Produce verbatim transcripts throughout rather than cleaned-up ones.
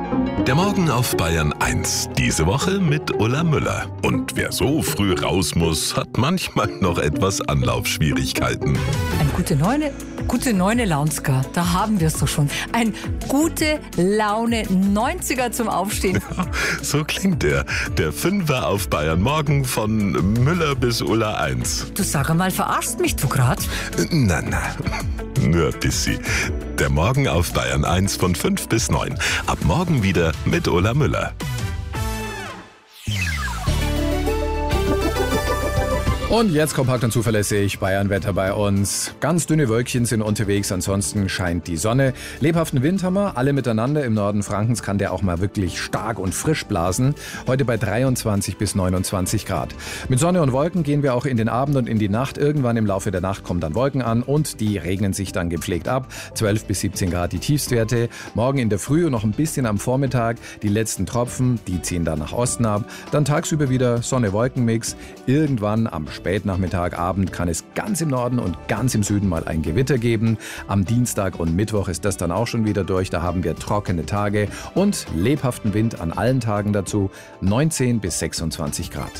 Der Morgen auf Bayern eins. Diese Woche mit Ulla Müller. Und wer so früh raus muss, hat manchmal noch etwas Anlaufschwierigkeiten. Eine gute Neune, gute Neune Launska, da haben wir es doch schon. Ein gute Laune neunziger zum Aufstehen. So klingt der. Der Fünfer auf Bayern Morgen von Müller bis Ulla eins. Du sag einmal, verarschst mich du grad? Na, na, nur ein bisschen. Der Morgen auf Bayern eins von fünf bis neun. Ab morgen wieder mit Ulla Müller. Und jetzt kompakt und zuverlässig Bayernwetter bei uns. Ganz dünne Wölkchen sind unterwegs, ansonsten scheint die Sonne. Lebhaften Wind haben wir, alle miteinander. Im Norden Frankens kann der auch mal wirklich stark und frisch blasen. Heute bei dreiundzwanzig bis neunundzwanzig Grad. Mit Sonne und Wolken gehen wir auch in den Abend und in die Nacht. Irgendwann im Laufe der Nacht kommen dann Wolken an und die regnen sich dann gepflegt ab. zwölf bis siebzehn Grad die Tiefstwerte. Morgen in der Früh und noch ein bisschen am Vormittag. Die letzten Tropfen, die ziehen dann nach Osten ab. Dann tagsüber wieder Sonne-Wolken-Mix. Irgendwann am Spätnachmittag, Abend kann es ganz im Norden und ganz im Süden mal ein Gewitter geben. Am Dienstag und Mittwoch ist das dann auch schon wieder durch. Da haben wir trockene Tage und lebhaften Wind an allen Tagen dazu. neunzehn bis sechsundzwanzig Grad.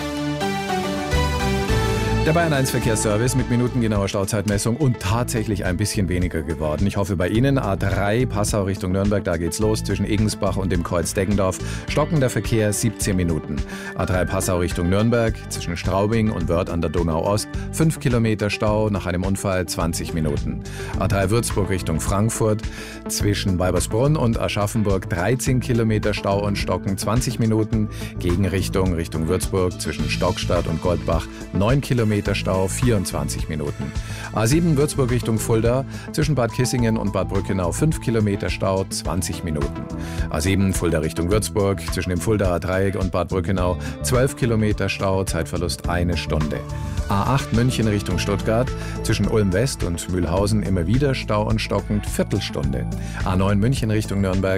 Der Bayern eins Verkehrsservice mit minutengenauer Stauzeitmessung und tatsächlich ein bisschen weniger geworden. Ich hoffe bei Ihnen. A drei Passau Richtung Nürnberg, da geht's los zwischen Egensbach und dem Kreuz Deggendorf. Stockender Verkehr siebzehn Minuten. A drei Passau Richtung Nürnberg zwischen Straubing und Wörth an der Donau Ost fünf Kilometer Stau, nach einem Unfall zwanzig Minuten. A drei Würzburg Richtung Frankfurt zwischen Weibersbrunn und Aschaffenburg dreizehn Kilometer Stau und Stocken zwanzig Minuten. Gegenrichtung Richtung Würzburg zwischen Stockstadt und Goldbach neun Kilometer Stau, vierundzwanzig Minuten. A sieben Würzburg Richtung Fulda zwischen Bad Kissingen und Bad Brückenau fünf Kilometer Stau, zwanzig Minuten. A sieben Fulda Richtung Würzburg zwischen dem Fuldaer Dreieck und Bad Brückenau zwölf Kilometer Stau, Zeitverlust eine Stunde. A acht München Richtung Stuttgart zwischen Ulm West und Mühlhausen immer wieder Stau und stockend Viertelstunde. A neun München Richtung Nürnberg